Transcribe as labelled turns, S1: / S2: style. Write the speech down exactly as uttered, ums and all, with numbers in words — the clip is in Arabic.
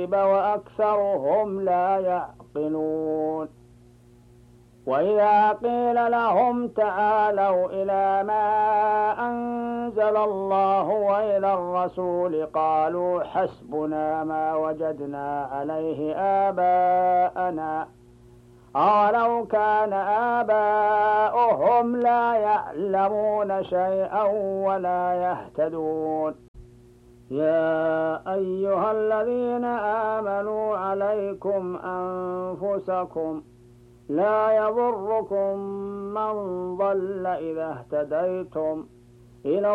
S1: وأكثرهم لا يعقلون. وإذا قيل لهم تعالوا إلى ما أنزل الله وإلى الرسول قالوا حسبنا ما وجدنا عليه آباءنا أولو كان آباؤهم لا يعلمون شيئا ولا يهتدون. يا أيها الذين آمنوا عليكم أنفسكم لا يضركم من ضل إذا اهتديتم إلى